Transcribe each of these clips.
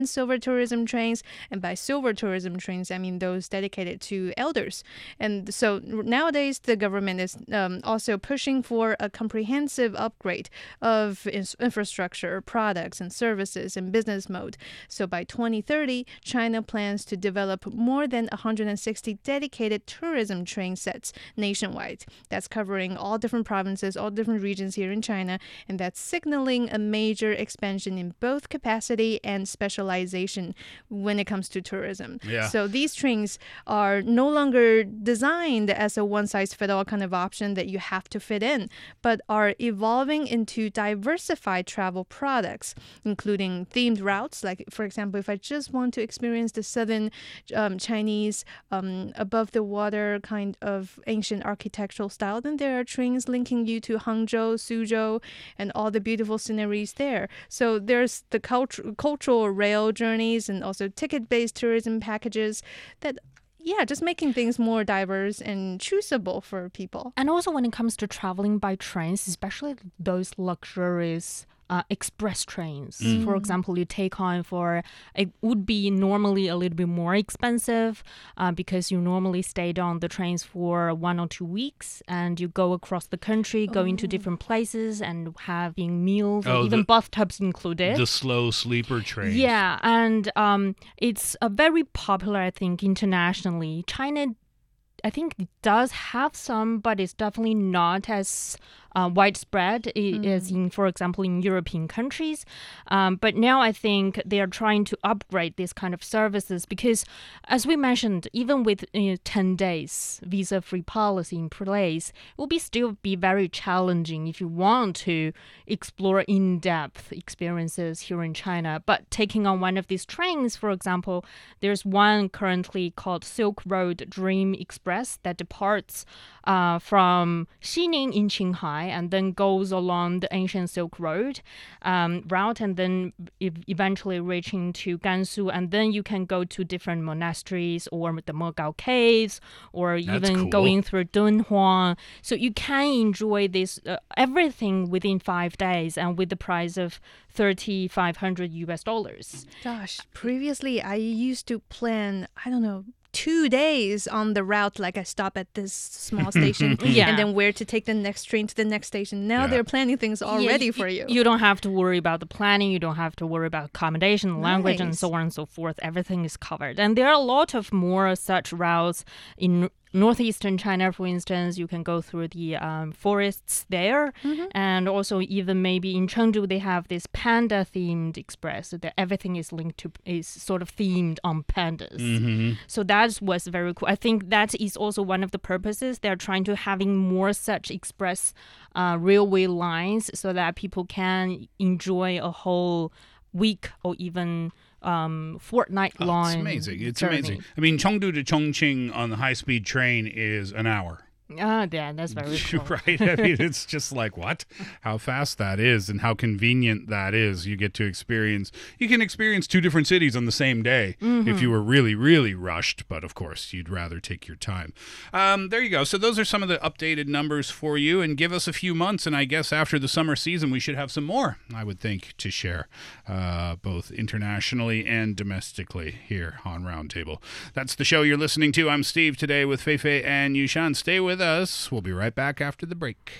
silver tourism trains. And by silver tourism trains, I mean those dedicated to elders. And so nowadays, the government is also pushing for a comprehensive upgrade of infrastructure, products, and services and business mode. So by 2030, China plans to develop more than 160 dedicated tourism train sets nationwide. That's covering all different provinces, all different regions here in China, and that's signaling a major expansion in both capacity and specialization when it comes to tourism. Yeah. So these trains are no longer designed as a one-size-fits-all kind of option that you have to fit in, but are evolving into diversified travel products, including themed routes. Like, for example, if I just want to experience the southern Chinese above-the-water kind of ancient architectural style, then there are trains linking you to Hangzhou, Suzhou, and all the beautiful sceneries there. So there's the cultural rail journeys and also ticket-based tourism packages that just making things more diverse and choosable for people. And also when it comes to traveling by trains, especially those luxurious express trains. For example, you take on it would be normally a little bit more expensive because you normally stayed on the trains for 1 or 2 weeks and you go across the country, going to different places and having meals, and even bathtubs included. The slow sleeper trains. Yeah, and it's very popular, I think, internationally. China, I think, does have some, but it's definitely not as widespread as in, for example, in European countries. But now I think they are trying to upgrade this kind of services because, as we mentioned, even with 10 days visa-free policy in place, it will still be very challenging if you want to explore in-depth experiences here in China. But taking on one of these trains, for example, there's one currently called Silk Road Dream Express that departs from Xining in Qinghai and then goes along the ancient Silk Road route and then eventually reaching to Gansu. And then you can go to different monasteries or the Mogao Caves or even going through Dunhuang. So you can enjoy this everything within 5 days and with the price of $3,500. Gosh, previously I used to plan, 2 days on the route, like I stop at this small station and then where to take the next train to the next station. Now they're planning things already for you. You don't have to worry about the planning. You don't have to worry about accommodation, language, and so on and so forth. Everything is covered. And there are a lot of more such routes in northeastern China, for instance. You can go through the forests there. And also even maybe in Chengdu, they have this panda-themed express. So that everything is sort of themed on pandas. So that was very cool. I think that is also one of the purposes. They're trying to having more such express railway lines so that people can enjoy a whole week or even fortnight long. It's amazing. It's journey. amazing. I mean, Chengdu to Chongqing on the high-speed train is an hour. Yeah, that's very cool. Right? I mean, it's just like, what? How fast that is and how convenient that is. You can experience 2 different cities on the same day if you were really, really rushed. But, of course, you'd rather take your time. There you go. So those are some of the updated numbers for you. And give us a few months, and I guess after the summer season, we should have some more, I would think, to share, both internationally and domestically here on Roundtable. That's the show you're listening to. I'm Steve today with Feifei and Yushan. Stay with us. We'll be right back after the break.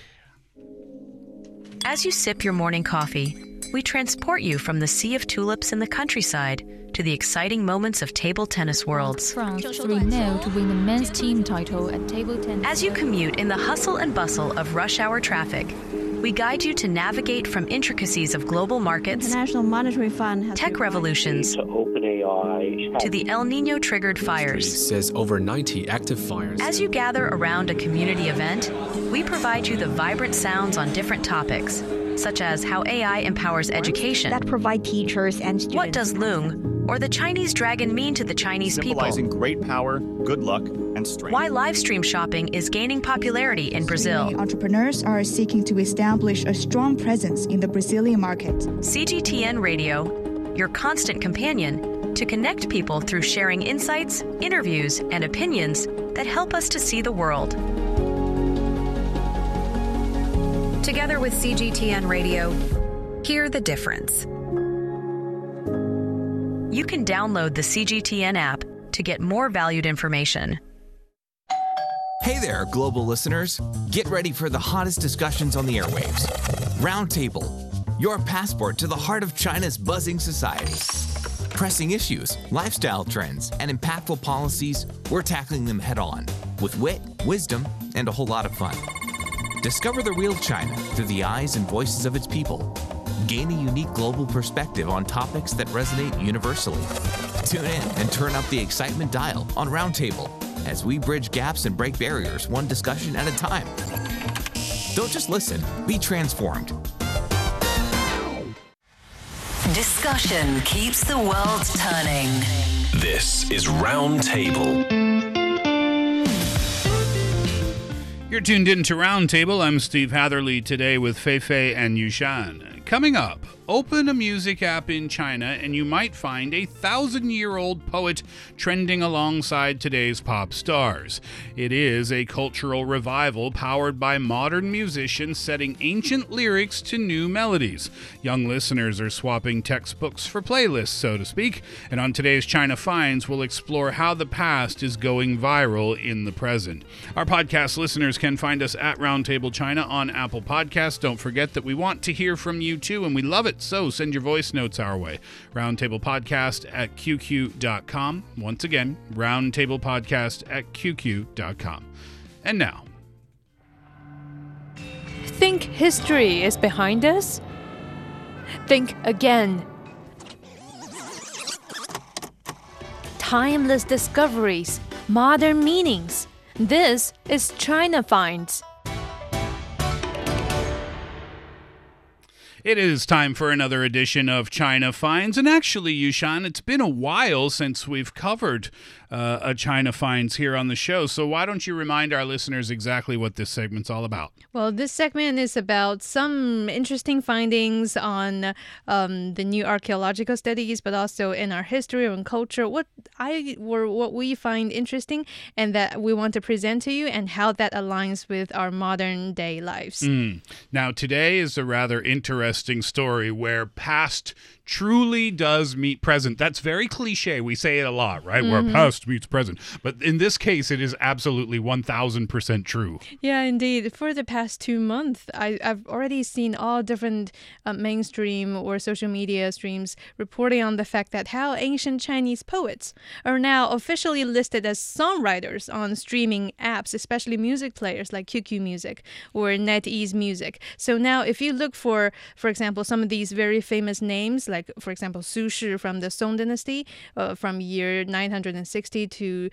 As you sip your morning coffee, we transport you from the sea of tulips in the countryside to the exciting moments of table tennis worlds. France 3-0 to win the men's team title at table tennis. As you commute in the hustle and bustle of rush hour traffic, we guide you to navigate from intricacies of global markets, International Monetary Fund has tech revolutions, to the El Nino-triggered fires. Says over 90 active fires. As you gather around a community event, we provide you the vibrant sounds on different topics, such as how AI empowers education, that provide teachers and students. What does Loong or the Chinese dragon mean to the Chinese people? Symbolizing great power, good luck, and strength. Why live stream shopping is gaining popularity in Brazil. Entrepreneurs are seeking to establish a strong presence in the Brazilian market. CGTN Radio, your constant companion to connect people through sharing insights, interviews, and opinions that help us to see the world. Together with CGTN Radio, hear the difference. you can download the CGTN app to get more valued information. Hey there, global listeners. Get ready for the hottest discussions on the airwaves. Roundtable, your passport to the heart of China's buzzing society. Pressing issues, lifestyle trends, and impactful policies, we're tackling them head on with wit, wisdom, and a whole lot of fun. Discover the real China through the eyes and voices of its people. Gain a unique global perspective on topics that resonate universally. Tune in and turn up the excitement dial on Roundtable as we bridge gaps and break barriers one discussion at a time. Don't just listen, be transformed. Discussion keeps the world turning. This is Roundtable. You're tuned in to Roundtable. I'm Steve Hatherley today with Feifei and Yushan. Coming up, open a music app in China and you might find a 1,000-year-old poet trending alongside today's pop stars. It is a cultural revival powered by modern musicians setting ancient lyrics to new melodies. Young listeners are swapping textbooks for playlists, so to speak, and on today's China Finds, we'll explore how the past is going viral in the present. Our podcast listeners can find us at Roundtable China on Apple Podcasts. Don't forget that we want to hear from you too, and we love it. So send your voice notes our way. roundtablepodcast@qq.com. Once again, roundtablepodcast@qq.com. And now. Think history is behind us? Think again. Timeless discoveries, modern meanings. This is China Finds. It is time for another edition of China Finds. And actually, Yushan, it's been a while since we've covered a China Finds here on the show. So why don't you remind our listeners exactly what this segment's all about? Well, this segment is about some interesting findings on the new archaeological studies, but also in our history and culture, what we find interesting and that we want to present to you and how that aligns with our modern day lives. Now, today is a rather interesting story where past truly does meet present. That's very cliche. We say it a lot, right? Where past meets present. But in this case, it is absolutely 1,000% true. Yeah, indeed. For the past 2 months, I've already seen all different mainstream or social media streams reporting on the fact that how ancient Chinese poets are now officially listed as songwriters on streaming apps, especially music players like QQ Music or NetEase Music. So now if you look for example, some of these very famous names, like, for example, Su Shi from the Song Dynasty from year 960 to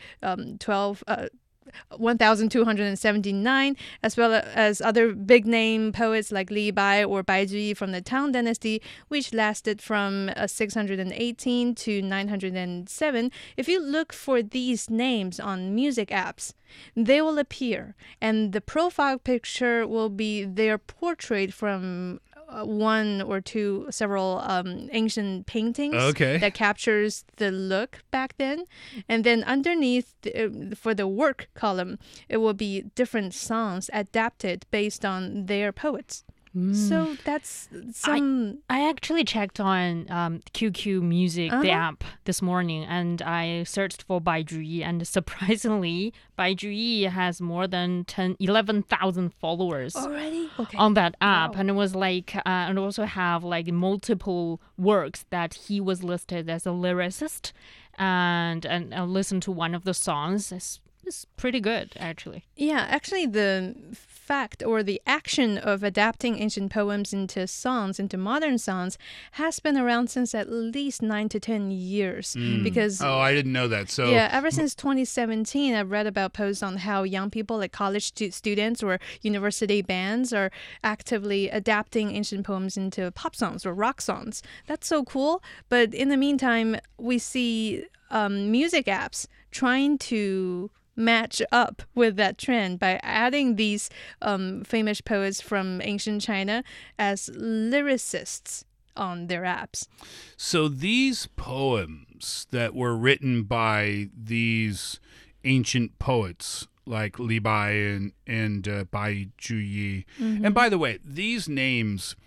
1279, as well as other big name poets like Li Bai or Bai Zhiyi from the Tang Dynasty, which lasted from 618 to 907. If you look for these names on music apps, they will appear, and the profile picture will be their portrait from one or two, several ancient paintings that captures the look back then. And then underneath, for the work column, it will be different songs adapted based on their poets. So that's some... I actually checked on QQ Music, the app, this morning, and I searched for Bai Zhiyi, and surprisingly, Bai Zhiyi has more than 11,000 followers already on that app. Wow. And it was like, and also have like multiple works that he was listed as a lyricist, and I listened to one of the songs. It's pretty good, actually. Yeah, actually the fact or the action of adapting ancient poems into songs, into modern songs, has been around since at least 9 to 10 years. Because I didn't know that. So yeah, ever since 2017, I've read about posts on how young people, like college students or university bands, are actively adapting ancient poems into pop songs or rock songs. That's so cool. But in the meantime, we see music apps trying to match up with that trend by adding these famous poets from ancient China as lyricists on their apps. So these poems that were written by these ancient poets like Li Bai and Bai Zhiyi, and by the way, these names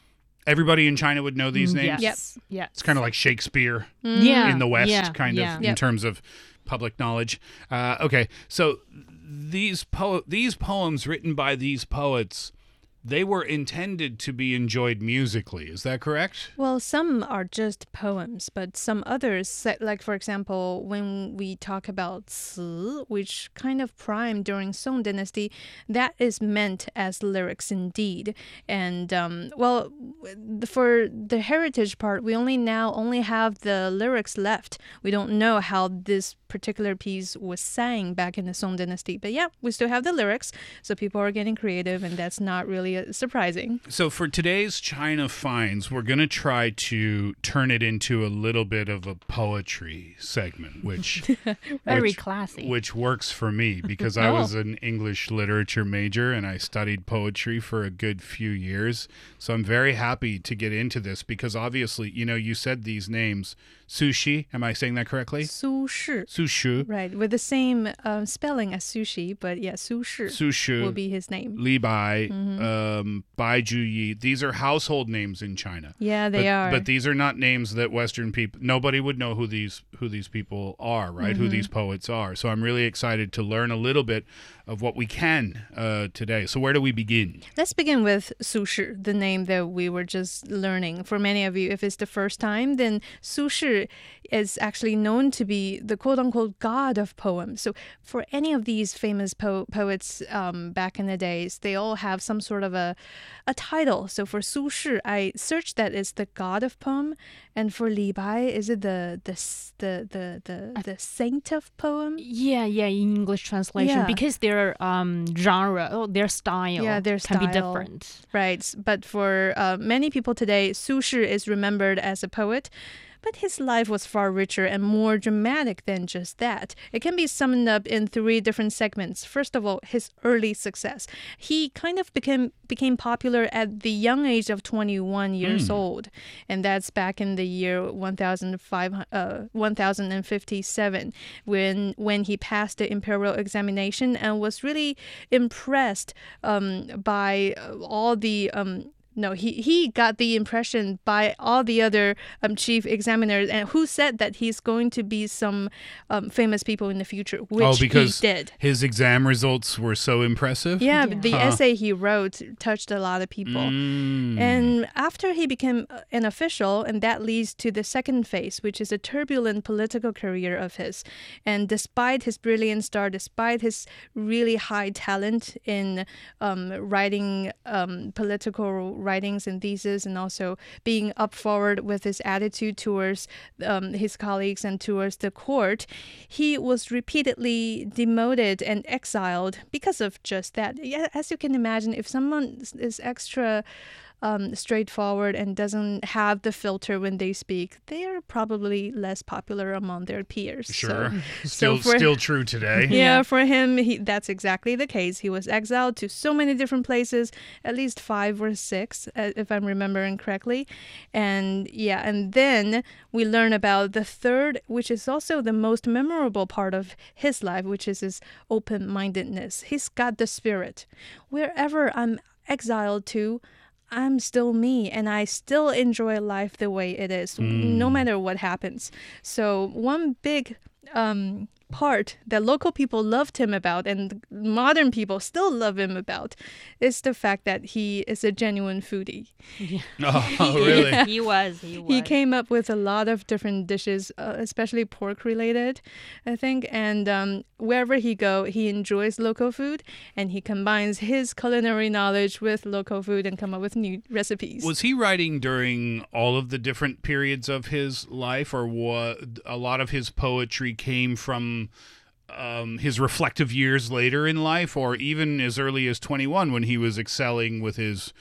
everybody in China would know these names? Yes. Yes. It's kind of like Shakespeare Yeah. in the West, Yeah. in terms of public knowledge. Okay, so these poems written by these poets, they were intended to be enjoyed musically. Is that correct? Well, some are just poems, but some others, like for example, when we talk about Ci, which kind of primed during Song Dynasty, that is meant as lyrics indeed. And for the heritage part, we only have the lyrics left. We don't know how this particular piece was sang back in the Song Dynasty. But yeah, we still have the lyrics, so people are getting creative, and that's not really surprising. So for today's China Finds, we're going to try to turn it into a little bit of a poetry segment, which very classy, which works for me because I was an English literature major and I studied poetry for a good few years. So I'm very happy to get into this because obviously, you said these names. Sushi, am I saying that correctly? Su Shi. Su Shi. Right, with the same spelling as sushi, but yeah, Su Shi. Su Shi will be his name. Li Bai, Bai Juyi. These are household names in China. Yeah, they are. But these are not names that Western people, nobody would know who these people are, right? Who these poets are. So I'm really excited to learn a little bit of what we can today. So where do we begin? Let's begin with Su Shi, the name that we were just learning. For many of you, if it's the first time, then Su Shi is actually known to be the quote-unquote god of poems. So for any of these famous poets back in the days, they all have some sort of a title. So for Su Shi, I searched that it's the god of poem, and for Li Bai, is it the saint of poem? Yeah, in English translation, because their genre, their style, can be different. Right, but for many people today, Su Shi is remembered as a poet. But his life was far richer and more dramatic than just that. It can be summed up in 3 different segments. First of all, his early success. He kind of became popular at the young age of 21 years old. And that's back in the year 1057 when he passed the imperial examination and was really impressed by all the... he got the impression by all the other chief examiners and who said that he's going to be some famous people in the future, which because he did. His exam results were so impressive? Yeah, the essay he wrote touched a lot of people. And after he became an official, and that leads to the second phase, which is a turbulent political career of his. And despite his brilliant start, despite his really high talent in writing political writings and theses, and also being up forward with his attitude towards his colleagues and towards the court, he was repeatedly demoted and exiled because of just that. As you can imagine, if someone is extra straightforward and doesn't have the filter when they speak, they are probably less popular among their peers. Sure. Still true today. Yeah, for him, that's exactly the case. He was exiled to so many different places, at least 5 or 6, if I'm remembering correctly. And then we learn about the third, which is also the most memorable part of his life, which is his open-mindedness. He's got the spirit. Wherever I'm exiled to, I'm still me, and I still enjoy life the way it is, no matter what happens. So one big part that local people loved him about and modern people still love him about is the fact that he is a genuine foodie. Yeah. Oh, really? Yeah. He was. He came up with a lot of different dishes, especially pork related, I think. And wherever he go, he enjoys local food, and he combines his culinary knowledge with local food and come up with new recipes. Was he writing during all of the different periods of his life, or what? A lot of his poetry came from his reflective years later in life, or even as early as 21 when he was excelling with his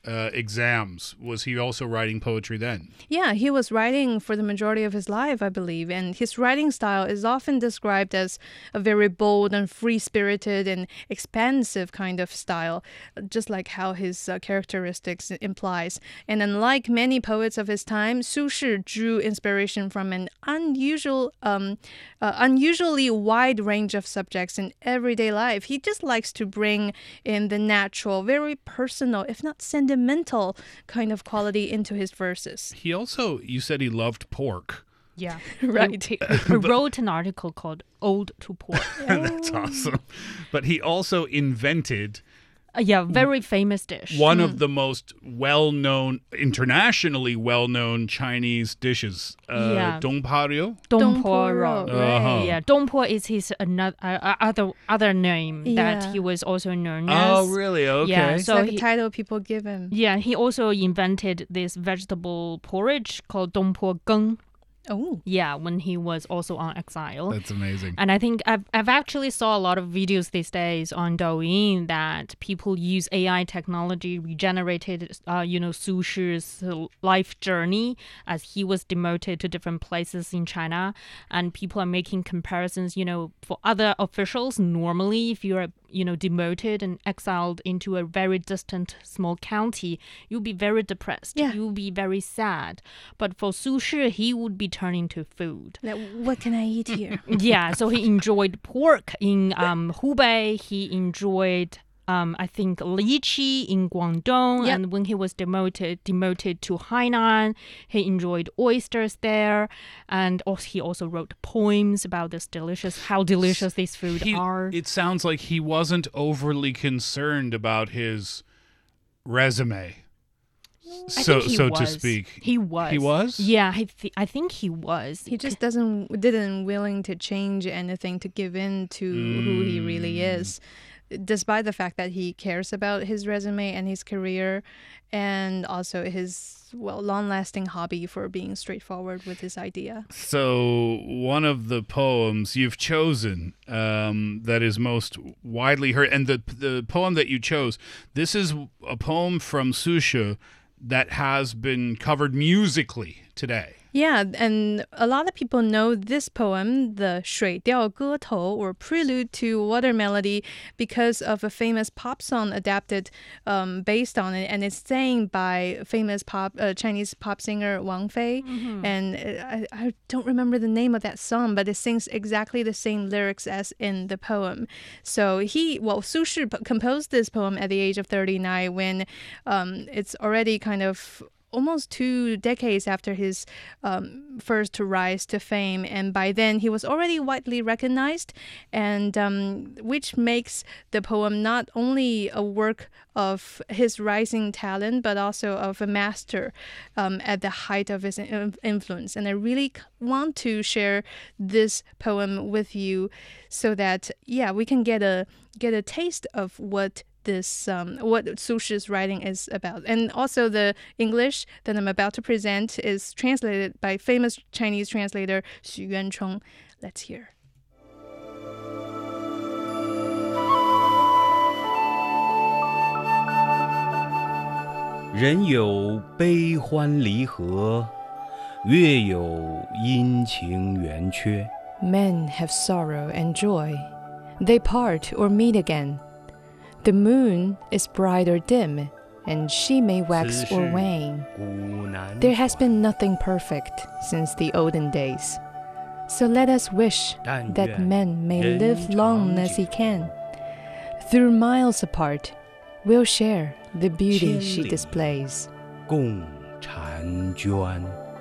exams? Was he also writing poetry then? Yeah, he was writing for the majority of his life, I believe, and his writing style is often described as a very bold and free-spirited and expansive kind of style, just like how his characteristics implies. And unlike many poets of his time, Su Shi drew inspiration from an unusually wide range of subjects in everyday life. He just likes to bring in the natural, very personal, if not sentimental, sentimental kind of quality into his verses. He also, you said he loved pork. Yeah. Right. He wrote an article called Ode to Pork. That's awesome. But he also invented very famous dish. one of the most well-known, internationally well-known Chinese dishes. Dongpario? Dongpo. Uh-huh. Yeah, Dongpo is his other name that he was also known as. Oh, really? Okay. Yeah, It's so like a title people give him. Yeah, he also invented this vegetable porridge called Dongpo Geng. Oh. Yeah, when he was also on exile. That's amazing. And I think I've actually saw a lot of videos these days on Douyin that people use AI technology regenerated, Su Shi's life journey as he was demoted to different places in China. And people are making comparisons, for other officials. Normally, if you're, demoted and exiled into a very distant small county, you'll be very depressed. Yeah. You'll be very sad. But for Su Shi, he would be turning to food. What can I eat here? Yeah, so he enjoyed pork in Hubei. He enjoyed, I think, lychee in Guangdong. Yep. And when he was demoted to Hainan, he enjoyed oysters there. And he also wrote poems about how delicious these food are. It sounds like he wasn't overly concerned about his resume. So to speak. He was. He was? Yeah, I think he was. He just didn't willing to change anything to give in to who he really is, despite the fact that he cares about his resume and his career, and also his long-lasting hobby for being straightforward with his idea. So one of the poems you've chosen that is most widely heard, and the poem that you chose, this is a poem from Su Shi that has been covered musically today. Yeah, and a lot of people know this poem, the 水调歌头, or prelude to water melody, because of a famous pop song adapted based on it, and it's sang by famous Chinese pop singer Wang Fei. Mm-hmm. And I don't remember the name of that song, but it sings exactly the same lyrics as in the poem. So Su Shi composed this poem at the age of 39 when it's already kind of almost 2 decades after his first rise to fame, and by then he was already widely recognized, and which makes the poem not only a work of his rising talent, but also of a master at the height of his influence. And I really want to share this poem with you so that we can get a taste of what Su Shi's writing is about. And also the English that I'm about to present is translated by famous Chinese translator Xu Yuanchong. Let's hear. 人有悲欢离合，月有阴晴圆缺。 Men have sorrow and joy. They part or meet again. The moon is bright or dim, and she may wax or wane. There has been nothing perfect since the olden days. So let us wish that men may live long as he can. Through miles apart, we'll share the beauty she displays. 共婵娟。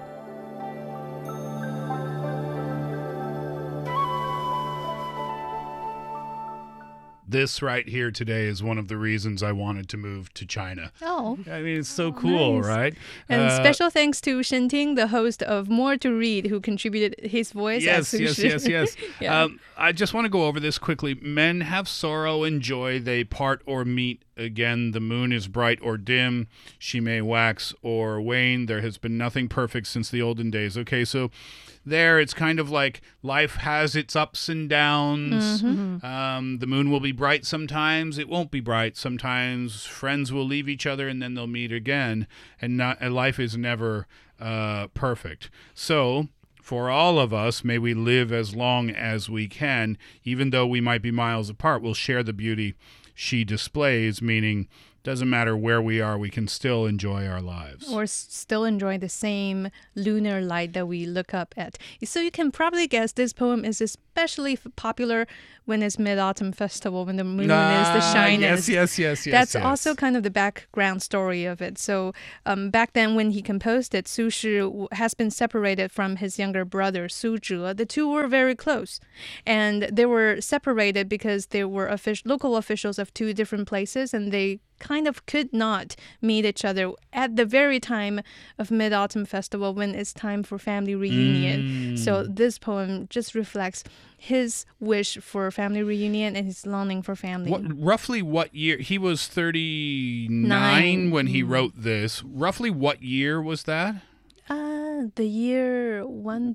This right here today is one of the reasons I wanted to move to China. Oh. I mean, it's so cool, nice. right? And special thanks to Shen Ting, the host of More to Read, who contributed his voice. Yes. Yeah. I just want to go over this quickly. Men have sorrow and joy. They part or meet again. The moon is bright or dim. She may wax or wane. There has been nothing perfect since the olden days. Okay, so there it's kind of like life has its ups and downs. Mm-hmm. The moon will be bright sometimes. It won't be bright sometimes. Friends will leave each other and then they'll meet again. And life is never perfect. So for all of us, may we live as long as we can, even though we might be miles apart. We'll share the beauty she displays, meaning doesn't matter where we are, we can still enjoy our lives. Or still enjoy the same lunar light that we look up at. So you can probably guess this poem is especially popular when it's Mid-Autumn Festival, when the moon is the shiniest. Yes. That's also kind of the background story of it. So back then when he composed it, Su Shi has been separated from his younger brother, Su Zhe. The two were very close. And they were separated because they were local officials of two different places, and they kind of could not meet each other at the very time of Mid-Autumn Festival when it's time for family reunion. So this poem just reflects his wish for family reunion and his longing for family. Roughly what year? He was 39 when he wrote this. Roughly what year was that? The year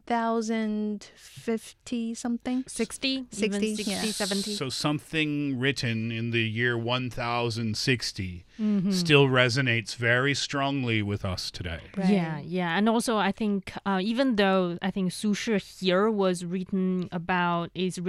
1050 something. 60? 60, 70. So something written in the year 1060 still resonates very strongly with us today. Right. Yeah. And also I think even though I think Su Shi here was writing about his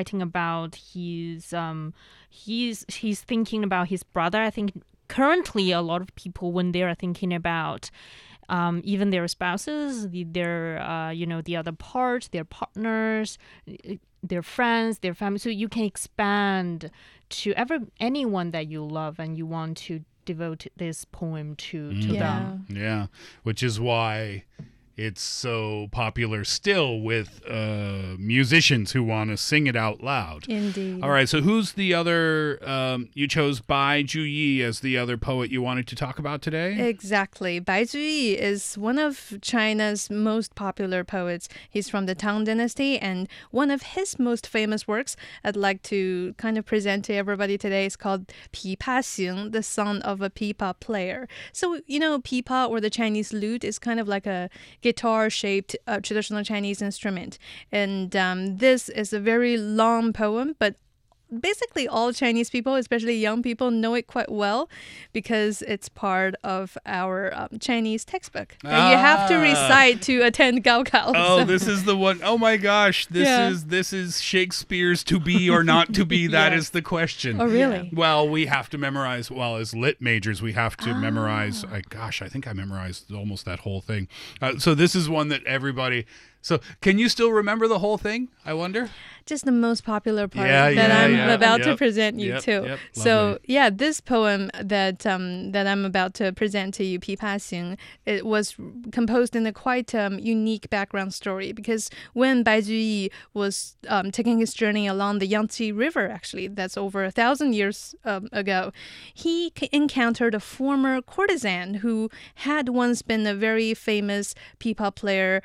he's thinking about his brother. I think currently a lot of people, when they are thinking about even their spouses, their the other part, their partners, their friends, their family. So you can expand to anyone that you love and you want to devote this poem to them. Yeah, which is why it's so popular still with musicians who want to sing it out loud. Indeed. All right, so who's the other, you chose Bai Juyi as the other poet you wanted to talk about today? Exactly. Bai Juyi is one of China's most popular poets. He's from the Tang Dynasty, and one of his most famous works I'd like to kind of present to everybody today is called Pi Pa Xing, the son of a pipa player. So, pipa, or the Chinese lute, is kind of like a guitar-shaped traditional Chinese instrument. And this is a very long poem, but basically all Chinese people, especially young people, know it quite well because it's part of our Chinese textbook that you have to recite to attend Gaokao. Oh, this is the one. Oh my gosh, this is Shakespeare's To Be or Not to Be. That is the question. Oh, really? Well, we have to memorize. Well, as lit majors, we have to memorize. I think I memorized almost that whole thing. So this is one that everybody. So can you still remember the whole thing, I wonder? Just the most popular part that I'm about to present you to. So this poem that I'm about to present to you, Pi Pa Xing, it was composed in a quite unique background story, because when Bai Juyi was taking his journey along the Yangtze River, actually, that's over 1,000 years ago, he encountered a former courtesan who had once been a very famous pipa player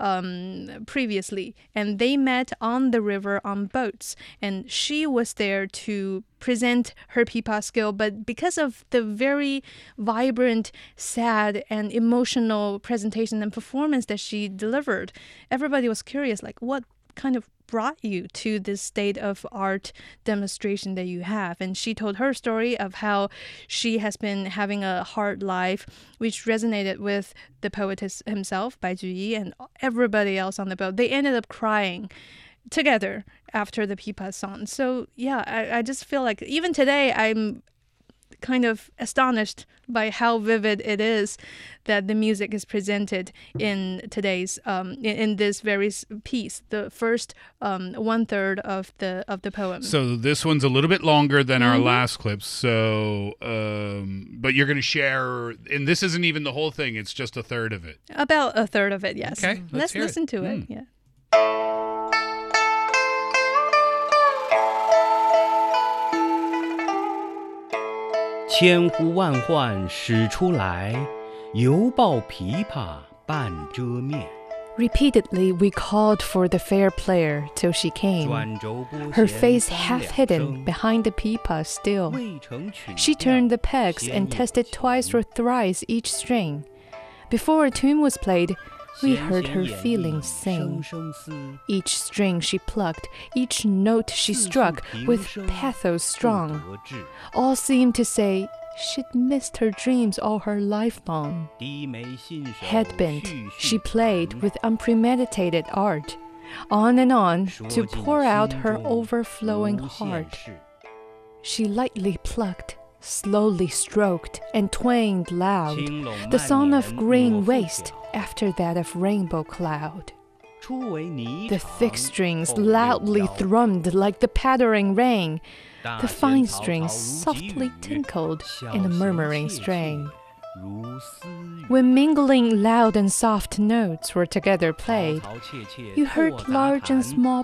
previously, and they met on the river on boats, and she was there to present her pipa skill, but because of the very vibrant, sad, and emotional presentation and performance that she delivered, everybody was curious, like, what kind of brought you to this state of art demonstration that you have? And she told her story of how she has been having a hard life, which resonated with the poetess himself, Bai Juyi, and everybody else on the boat. They ended up crying together after the pipa song. So I just feel like even today I'm kind of astonished by how vivid it is that the music is presented in today's in this very piece, the first 1/3 of the poem. So this one's a little bit longer than our last clip. So, but you're going to share, and this isn't even the whole thing; it's just 1/3 of it. About 1/3 of it, yes. Okay, let's listen to it. Yeah. 千呼万唤始出来，犹抱琵琶半遮面。 Repeatedly we called for the fair player till she came, her face half hidden behind the pipa still. She turned the pegs and tested twice or thrice each string. Before a tune was played, we heard her feelings sing. Each string she plucked, each note she struck with pathos strong. All seemed to say she'd missed her dreams all her life long. Head bent, she played with unpremeditated art, on and on to pour out her overflowing heart. She lightly plucked, slowly stroked and twanged loud, the song of green waste after that of rainbow cloud. The thick strings loudly thrummed like the pattering rain. The fine strings softly tinkled in a murmuring strain. When mingling loud and soft notes were together played, you heard large and small